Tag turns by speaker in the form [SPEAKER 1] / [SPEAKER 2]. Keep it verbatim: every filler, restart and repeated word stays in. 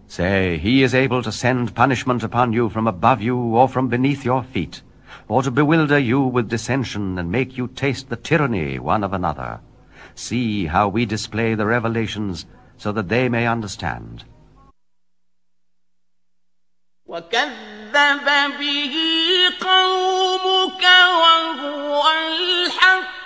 [SPEAKER 1] Say, he is able to send punishment upon you from above you or from beneath your feet, or to bewilder you with dissension and make you taste the tyranny one of another. See how we display the revelations so that they may understand.
[SPEAKER 2] وَكَذَّبَ بِهِ قَوْمُكَ وَهُوَ الْحَقُّ